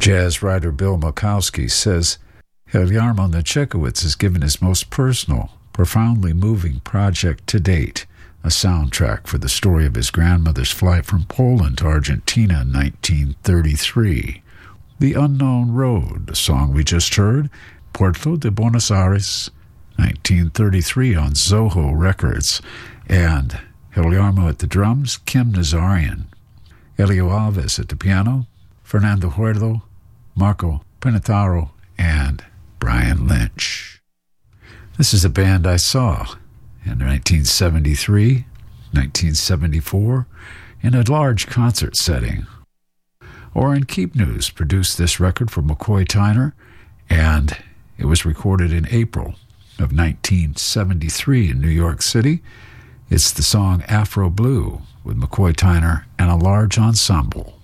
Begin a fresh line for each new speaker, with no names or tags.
Jazz writer Bill Makowski says Guillermo Nechekowitz has given his most personal, profoundly moving project to date, a soundtrack for the story of his grandmother's flight from Poland to Argentina in 1933. The Unknown Road, the song we just heard, Puerto de Buenos Aires, 1933 on Zoho Records, and Guillermo at the drums, Kim Nazarian, Elio Alves at the piano, Fernando Huerdo, Marco Pinataro, and Brian Lynch. This is a band I saw in 1973, 1974, in a large concert setting. Orrin Keepnews produced this record for McCoy Tyner, and it was recorded in April of 1973 in New York City. It's the song Afro Blue with McCoy Tyner and a large ensemble.